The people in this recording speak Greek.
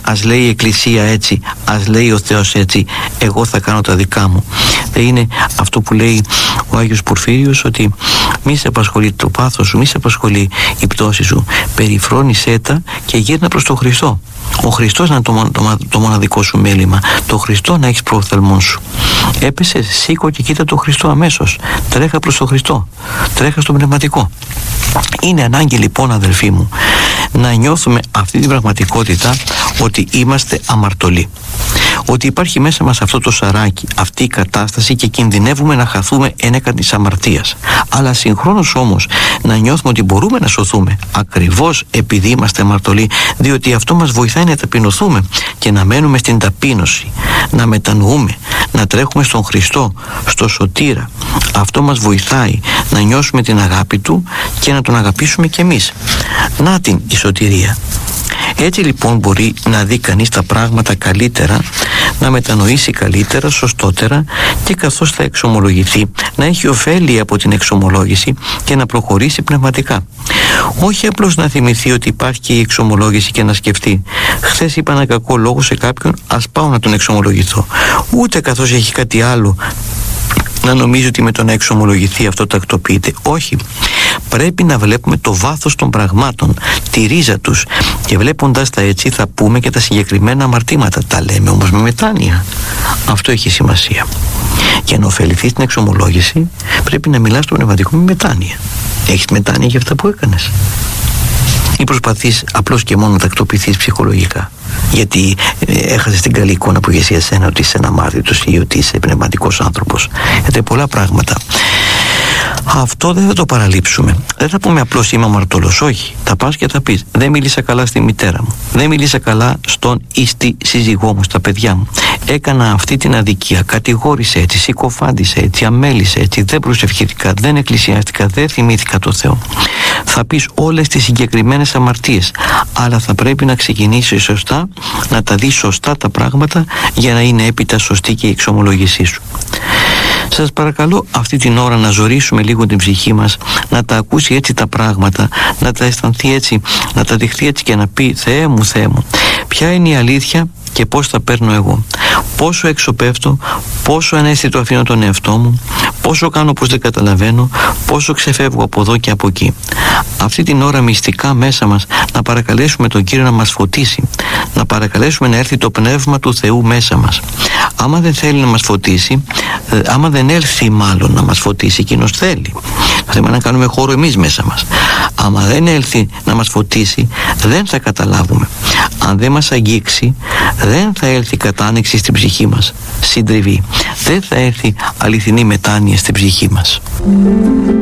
ας λέει η Εκκλησία έτσι, ας λέει ο Θεός έτσι, εγώ θα κάνω τα δικά μου. Δεν είναι αυτό που λέει ο Άγιος Πορφύριος, ότι μη σε απασχολεί το πάθος σου, μη σε απασχολεί η πτώση σου, περιφρόνησέ τα και γύρνα προς τον Χριστό. Ο Χριστός να είναι το μοναδικό σου μέλημα, το Χριστό να έχεις προοφθαλμόν σου. Έπεσες, σήκω και κοίτα τον Χριστό αμέσως, τρέχα προς τον Χριστό, τρέχα στο πνευματικό. Είναι ανάγκη λοιπόν, αδελφοί μου, να νιώθουμε αυτή την πραγματικότητα, ότι είμαστε αμαρτωλοί, ότι υπάρχει μέσα μας αυτό το σαράκι, αυτή η κατάσταση, και κινδυνεύουμε να χαθούμε ένεκα της αμαρτίας. Αλλά συγχρόνως όμως να νιώθουμε ότι μπορούμε να σωθούμε ακριβώς επειδή είμαστε αμαρτωλοί, διότι αυτό μας βοηθάει να ταπεινωθούμε και να μένουμε στην ταπείνωση, να μετανοούμε, να τρέχουμε στον Χριστό, στο Σωτήρα. Αυτό μας βοηθάει να νιώσουμε την αγάπη Του και να Τον αγαπήσουμε κι εμείς. Να την η σωτηρία. Έτσι λοιπόν μπορεί να δει κανείς τα πράγματα καλύτερα, να μετανοήσει καλύτερα, σωστότερα, και καθώς θα εξομολογηθεί να έχει ωφέλη από την εξομολόγηση και να προχωρήσει πνευματικά. Όχι απλώς να θυμηθεί ότι υπάρχει και η εξομολόγηση και να σκεφτεί «Χθες είπα ένα κακό λόγο σε κάποιον, ας πάω να τον εξομολογηθώ». Ούτε καθώς έχει κάτι άλλο να νομίζει ότι με το να εξομολογηθεί αυτό τακτοποιείται. Όχι. Πρέπει να βλέπουμε το βάθος των πραγμάτων, τη ρίζα τους, και βλέποντας τα έτσι θα πούμε και τα συγκεκριμένα αμαρτήματα. Τα λέμε όμως με μετάνοια. Αυτό έχει σημασία. Για να ωφεληθείς στην εξομολόγηση πρέπει να μιλάς στο πνευματικό με μετάνοια. Έχεις μετάνοια για αυτά που έκανες, ή προσπαθείς απλώς και μόνο να τακτοποιηθείς ψυχολογικά, γιατί έχασες την καλή εικόνα που έχεις για σένα, ότι είσαι ένα μάρτυρος ή ότι είσαι πνευματικός άνθρωπος? Γιατί πολλά πράγματα. Αυτό δεν θα το παραλείψουμε. Δεν θα πούμε απλώς είμαι αμαρτωλός. Όχι. Θα πας και θα πεις δεν μίλησα καλά στη μητέρα μου, δεν μίλησα καλά στον ή στη σύζυγό μου, στα παιδιά μου, έκανα αυτή την αδικία, κατηγόρησα έτσι, συκοφάντησα έτσι, αμέλησα έτσι, δεν προσευχήθηκα, δεν εκκλησιάστηκα, δεν θυμήθηκα το Θεό. Θα πεις όλες τις συγκεκριμένες αμαρτίες, αλλά θα πρέπει να ξεκινήσεις σωστά, να τα δεις σωστά τα πράγματα, για να είναι έπειτα σωστή και η εξομολόγησή σου. Σας παρακαλώ αυτή την ώρα να ζωρίσουμε λίγο την ψυχή μας, να τα ακούσει έτσι τα πράγματα, να τα αισθανθεί έτσι, να τα δειχθεί έτσι και να πει Θεέ μου, Θεέ μου, ποια είναι η αλήθεια και πώς τα παίρνω εγώ, πόσο έξω πέφτω, πόσο αναίσθητο αφήνω τον εαυτό μου, πόσο κάνω πως δεν καταλαβαίνω, πόσο ξεφεύγω από εδώ και από εκεί. Αυτή την ώρα μυστικά μέσα μας να παρακαλέσουμε τον Κύριο να μας φωτίσει, να παρακαλέσουμε να έρθει το Πνεύμα του Θεού μέσα μας. Άμα δεν θέλει να μας φωτίσει, άμα δεν έλθει μάλλον να μας φωτίσει, εκείνος θέλει. Το θέμα είναι να κάνουμε χώρο εμείς μέσα μας. Άμα δεν έλθει να μας φωτίσει, δεν θα καταλάβουμε. Αν δεν μας αγγίξει, δεν θα έλθει κατάνοιξη στην ψυχή μας, συντριβή. Δεν θα έρθει αληθινή μετάνοια στην ψυχή μας.